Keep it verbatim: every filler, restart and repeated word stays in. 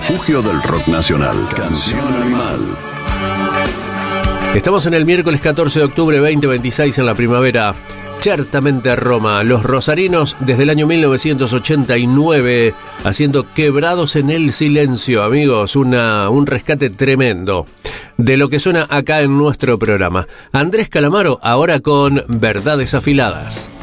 refugio del rock nacional. Canción Animal. Estamos en el miércoles catorce de octubre veinte veintiséis en la primavera. Certamente Roma, los rosarinos desde el año mil novecientos ochenta y nueve haciendo Quebrados en el Silencio, amigos, una, un rescate tremendo de lo que suena acá en nuestro programa. Andrés Calamaro ahora con Verdades Afiladas.